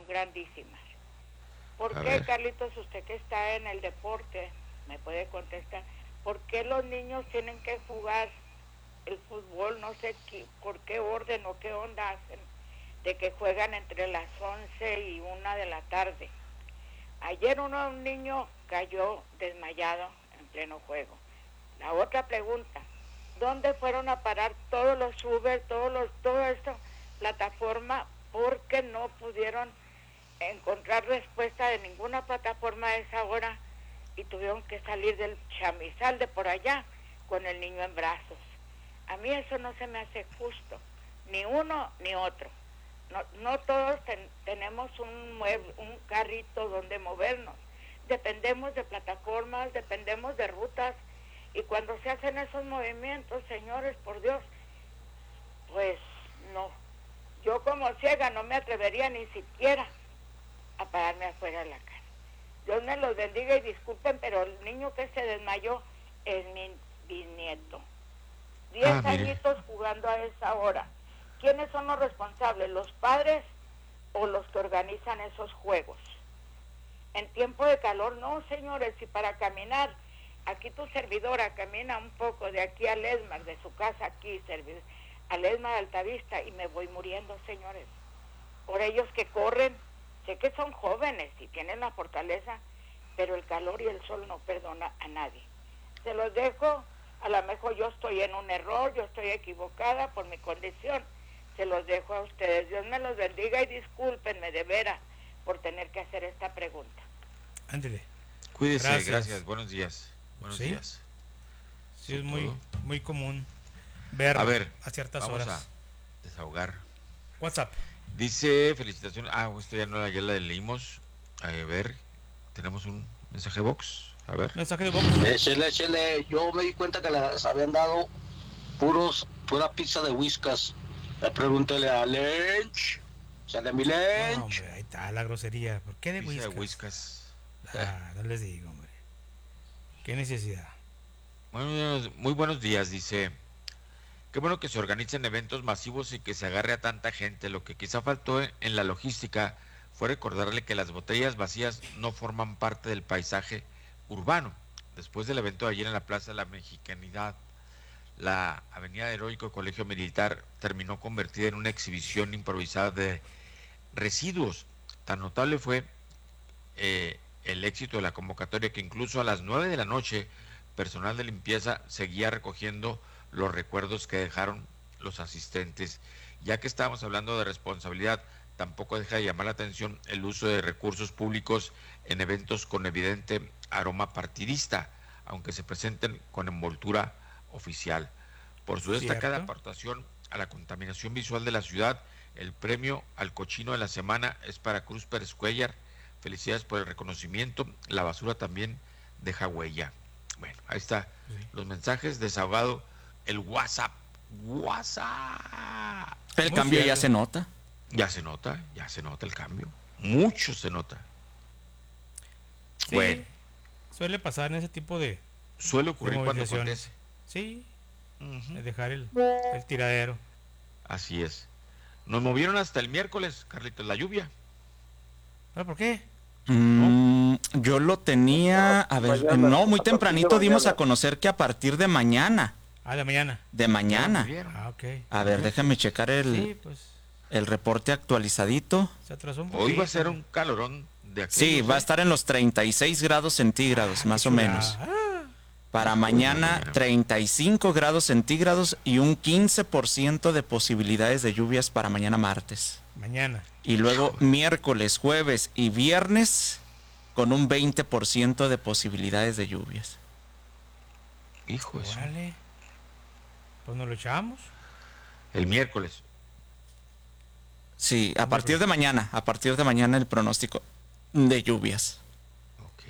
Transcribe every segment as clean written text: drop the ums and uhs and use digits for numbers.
grandísimas. ¿Por A qué, ver. Carlitos, usted que está en el deporte, me puede contestar, por qué los niños tienen que jugar el fútbol? No sé por qué orden o qué onda hacen de que juegan entre las 11 y 1 de la tarde. Ayer un niño cayó desmayado en pleno juego. La otra pregunta, ¿dónde fueron a parar todos los Uber, todo esto, plataforma, porque no pudieron encontrar respuesta de ninguna plataforma a esa hora y tuvieron que salir del chamizal de por allá con el niño en brazos? A mí eso no se me hace justo, ni uno ni otro. No todos tenemos un carrito donde movernos. Dependemos de plataformas, dependemos de rutas, y cuando se hacen esos movimientos, señores, por Dios, pues no. Yo como ciega no me atrevería ni siquiera a pararme afuera de la casa. Dios me los bendiga y disculpen, pero el niño que se desmayó es mi bisnieto. 10 Mire. añitos jugando a esa hora. ¿Quiénes son los responsables? ¿Los padres o los que organizan esos juegos? En tiempo de calor, no, señores, y para caminar, aquí tu servidora camina un poco de aquí al Esmar, de su casa aquí, al Esmar de Altavista, y me voy muriendo, señores. Por ellos que corren, sé que son jóvenes y tienen la fortaleza, pero el calor y el sol no perdona a nadie. Se los dejo, a lo mejor yo estoy en un error, yo estoy equivocada por mi condición, se los dejo a ustedes. Dios me los bendiga y discúlpenme de veras por tener que hacer esta pregunta. Ándele. Cuídese, gracias. Buenos días. Buenos Sí, días. sí, es todo. muy común ver A ver, a ciertas vamos horas. a desahogar. WhatsApp. Dice, felicitaciones. Esto ya no, ya la leímos. A ver, tenemos un mensaje box. A ver. Mensaje de box. Échele. Yo me di cuenta que les habían dado pura pizza de Whiskas. Pregúntele a Lench. Sale mi No, Lench. hombre, ahí está la grosería. ¿Por qué de Pizza de Whiskas? Whiskas. No les digo, hombre. ¿Qué necesidad? Bueno, muy buenos días, dice. Qué bueno que se organicen eventos masivos y que se agarre a tanta gente. Lo que quizá faltó en la logística fue recordarle que las botellas vacías no forman parte del paisaje urbano. Después del evento de ayer en la Plaza de la Mexicanidad, la Avenida Heroico Colegio Militar terminó convertida en una exhibición improvisada de residuos. Tan notable fue el éxito de la convocatoria que incluso a las 9 de la noche personal de limpieza seguía recogiendo los recuerdos que dejaron los asistentes. Ya que estábamos hablando de responsabilidad, tampoco deja de llamar la atención el uso de recursos públicos en eventos con evidente aroma partidista, aunque se presenten con envoltura oficial. Por su destacada aportación a la contaminación visual de la ciudad, el premio al cochino de la semana es para Cruz Pérez Cuellar. Felicidades por el reconocimiento. La basura también deja huella. Bueno, ahí está. Los mensajes, desahogado el WhatsApp. El cambio ya se nota. Ya se nota el cambio. Mucho se nota. Sí, bueno. Suele pasar en ese tipo de... Suele ocurrir cuando acontece. Sí, dejar el tiradero. Así es. Nos movieron hasta el miércoles, Carlitos, la lluvia. ¿Pero por qué? Yo lo tenía, a ver, mañana, no, muy a tempranito partir de dimos a mañana. conocer que a partir de mañana. De mañana. De mañana. Ok. A ver, déjame checar Sí, pues, el reporte actualizadito. se atrasó un poquito. Hoy va a ser un calorón de aquellos. Sí, va a estar en los 36 grados centígrados, más o menos. Para mañana, 35 grados centígrados y un 15% de posibilidades de lluvias para mañana martes. Mañana. Y luego miércoles, jueves y viernes con un 20% de posibilidades de lluvias. Hijo eso. Vale. Pues nos lo echamos. El miércoles. Sí, a partir de mañana el pronóstico de lluvias. Ok.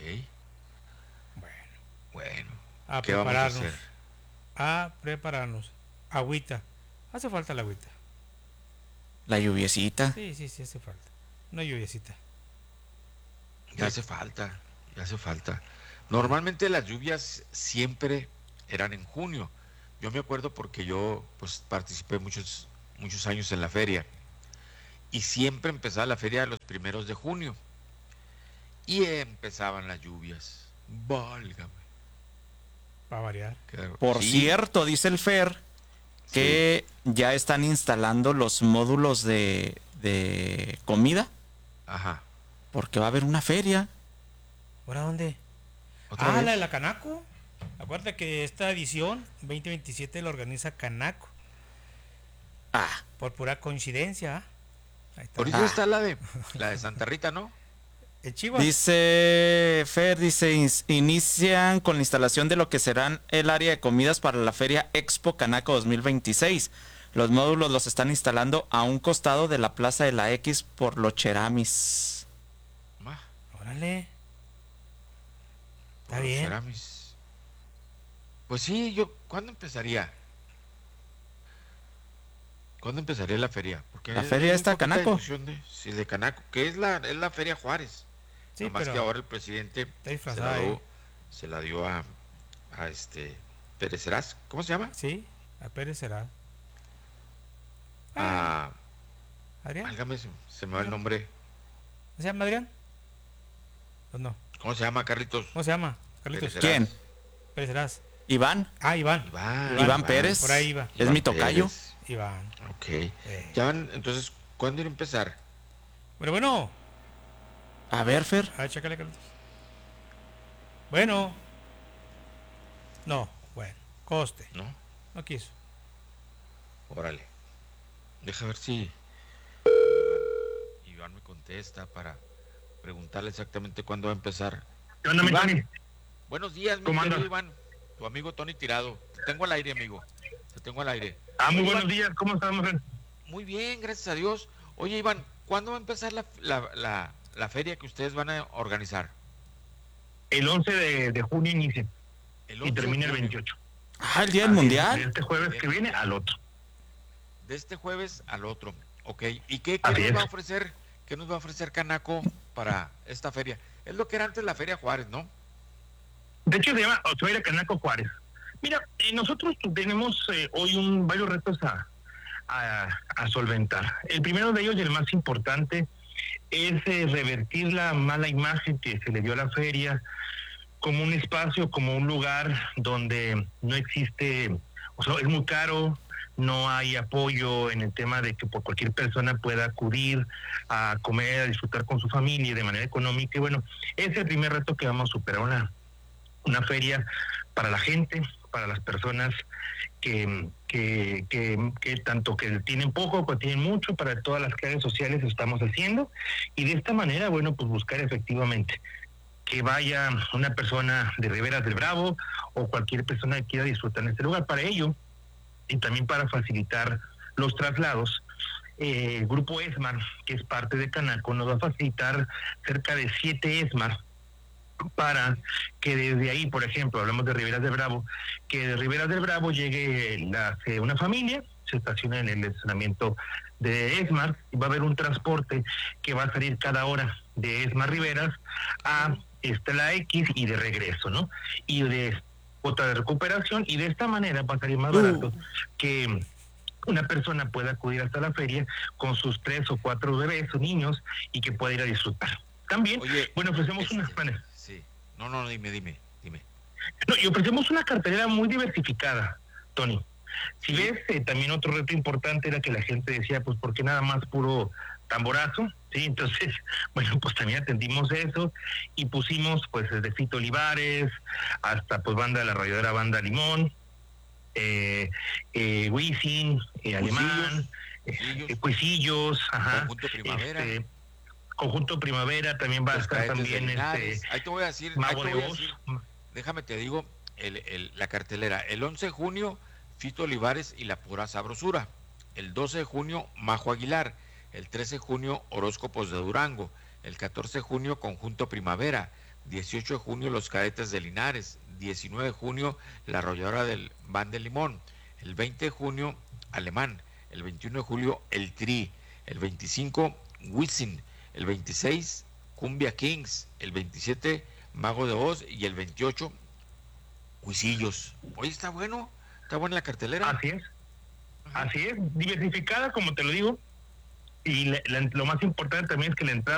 Bueno. A ¿Qué vamos a hacer? A prepararnos. Agüita. Hace falta la agüita. La lluviecita. Sí, hace falta. Una lluviecita. Ya hace falta. Normalmente las lluvias siempre eran en junio. Yo me acuerdo porque yo pues participé muchos años en la feria y siempre empezaba la feria los 1 de junio. Y empezaban las lluvias. Válgame. Para variar. Por Sí, cierto, dice el Fer que ya están instalando los módulos de comida ajá. porque va a haber una feria. ¿Ahora dónde? ¿Otra vez? La de la Canaco. Acuérdate que esta edición 2027 la organiza Canaco. Ah, Por pura coincidencia. Ahí está. Ahorita está la de Santa Rita, ¿no? El Chivas. dice Fer, inician con la instalación de lo que serán el área de comidas para la Feria Expo Canaco 2026. Los módulos los están instalando a un costado de la Plaza de la X por los Cheramis. Ah, Órale. Está por bien. Ceramis. Pues sí, ¿cuándo empezaría? ¿Cuándo empezaría la feria? Porque La hay feria muy esta, poquita Canaco. difusión de Canaco, que es la Feria Juárez. Sí, Nomás pero que ahora el presidente está disfrazada ahí. se la dio a Pérez Heraz. ¿Cómo se llama? Sí, a Pérez será. A ¿Adrián? válgame, se me va el nombre. ¿Se llama Adrián? ¿O no? ¿Cómo se llama, Carlitos? ¿Cómo se llama? Carlitos. Pérez ¿Quién? Heraz. Pérez Heraz. ¿Iván? Ah, Iván. Iván Pérez. Por ahí iba. Es mi tocayo. Pérez. Iván. Ok. Ya van, entonces, ¿cuándo ir a empezar? Pero bueno. A ver, Fer. A ver, chécale, Carlitos. Bueno. No, bueno. Coste. ¿No? No quiso. Órale. Deja ver si Iván me contesta para preguntarle exactamente cuándo va a empezar. ¿Qué onda, mi Iván, Tony? buenos días, mi ¿Cómo querido andas? Iván. Tu amigo Tony Tirado. Te tengo al aire, amigo. Te tengo al aire. Muy Oye, buenos Iván, días, ¿cómo estamos? muy bien, gracias a Dios. Oye, Iván, ¿cuándo va a empezar la feria que ustedes van a organizar? El 11 de junio inicia El y 11 de termina el junio. 28. Ah, el Día del Así es, Mundial. de este jueves que viene al otro. De este jueves al otro. Ok. ¿Y qué Así nos es. va a ofrecer? ¿Qué nos va a ofrecer Canaco para esta feria? Es lo que era antes la Feria Juárez, ¿no? De hecho, se llama Feria Canaco Juárez. Mira, nosotros tenemos hoy varios retos a solventar. El primero de ellos y el más importante es revertir la mala imagen que se le dio a la feria como un espacio, como un lugar donde no existe, o sea, es muy caro, no hay apoyo en el tema de que por cualquier persona pueda acudir a comer, a disfrutar con su familia de manera económica. Y bueno, ese es el primer reto que vamos a superar, una feria para la gente, para las personas que tanto que tienen poco, que tienen mucho, para todas las clases sociales estamos haciendo, y de esta manera, bueno, pues buscar efectivamente que vaya una persona de Riberas del Bravo o cualquier persona que quiera disfrutar en este lugar. Para ello, y también para facilitar los traslados, el grupo ESMAR, que es parte de Canaco, nos va a facilitar cerca de 7 ESMAR para que desde ahí, por ejemplo, hablamos de Riberas del Bravo, que de Riberas del Bravo llegue una familia, se estaciona en el estacionamiento de ESMAR, y va a haber un transporte que va a salir cada hora de ESMAR Riberas a la X y de regreso, ¿no? Y de otra de recuperación, y de esta manera va a salir más barato que una persona pueda acudir hasta la feria con sus 3 o 4 bebés o niños y que pueda ir a disfrutar. También, Oye, bueno, ofrecemos unas planes. Sí. No, dime. No, y ofrecemos una cartelera muy diversificada, Tony. Si Sí. ves, también otro reto importante era que la gente decía, pues, ¿por qué nada más puro tamborazo? Sí, entonces, bueno, pues también atendimos eso y pusimos, pues, desde Fito Olivares hasta, pues, banda de la arrolladora Banda Limón, Wisin, Alemán, Cuisillos, ajá. Conjunto Primavera. Conjunto Primavera, también va a Los estar Cadetes de también Linares. Ahí te voy a decir, Mago de Oz. déjame te digo la cartelera. El 11 de junio, Fito Olivares y la pura sabrosura. El 12 de junio, Majo Aguilar. El 13 de junio, Horóscopos de Durango. El 14 de junio, Conjunto Primavera. 18 de junio, Los Cadetes de Linares. 19 de junio, La Arrolladora del Ban de Limón. El 20 de junio, Alemán. El 21 de julio, El Tri. El 25, Wisin. El 26, Cumbia Kings. El 27, Mago de Oz. Y el 28, Cuisillos. Oye, está bueno. Está buena la cartelera. Así es. Así es, diversificada, como te lo digo. Y lo más importante también es que la entrada